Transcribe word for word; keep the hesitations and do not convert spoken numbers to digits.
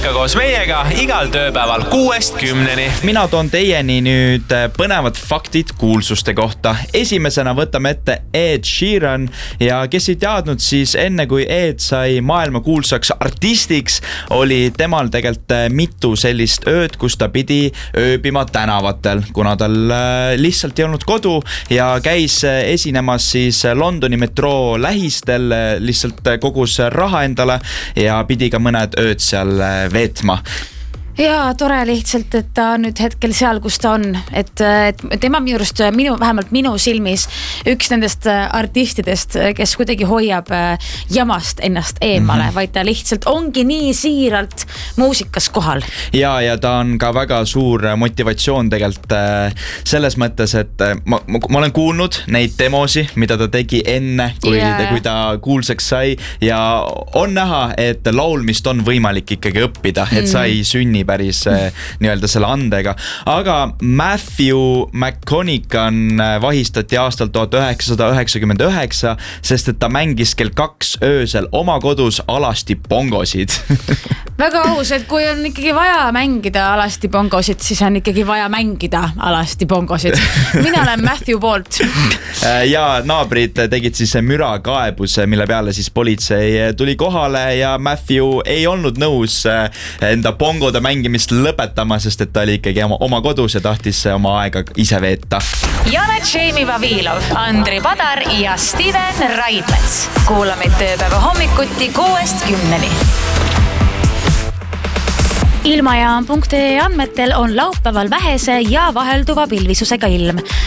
ikka koos meiega igal tööpäeval kuuest kümneni. Mina toon teieni nüüd põnevad faktid kuulsuste kohta. Esimesena võtame ette Ed Sheeran ja kes ei teadnud, siis enne kui Ed sai maailma kuulsaks artistiks, oli temal tegelikult mitu sellist ööd, kus ta pidi ööbima tänavatel, kuna tal lihtsalt ei olnud kodu ja käis esinemas siis Londoni metroo lähistel, lihtsalt kogus raha endale ja pidi ka mõned ööd seal veetma. Ja tore lihtsalt, et ta on nüüd hetkel seal, kus ta on, et, et tema minu just, minu, vähemalt minu silmis üks nendest artistidest, kes kuidagi hoiab jamast ennast eemale, mm-hmm. vaid ta lihtsalt ongi nii siiralt muusikas kohal. Ja, ja ta on ka väga suur motivatsioon tegelikult selles mõttes, et ma, ma, ma olen kuulnud neid demosi, mida ta tegi enne, kui, yeah. kui ta kuulsaks sai ja on näha, et laulmist on võimalik ikkagi õppida, et mm. sa ei sünni päris nii-öelda selle andega. Aga Matthew McConaughey vahistati aastal tuhat üheksasada üheksakümmend üheksa, sest et ta mängis kell kaks öösel oma kodus alasti bongosid. Väga aus, et kui on ikkagi vaja mängida alasti bongosid, siis on ikkagi vaja mängida alasti bongosid. Mina olen Matthew poolt. Ja naabrid tegid siis mürakaebuse, mille peale siis politsei tuli kohale ja Matthew ei olnud nõus enda bongode mängimist lõpetama, sest et ta oli ikkagi oma, oma kodus ja tahtis oma aega ise veeta. Janet Jamie Vavilov, Andri Padar ja Steven Raidmets. Kuula meid tööpäeva hommikuti kuuest kümneni. Ilmajaam punkt ee andmetel on laupäeval vähese ja vahelduva pilvisusega ilm.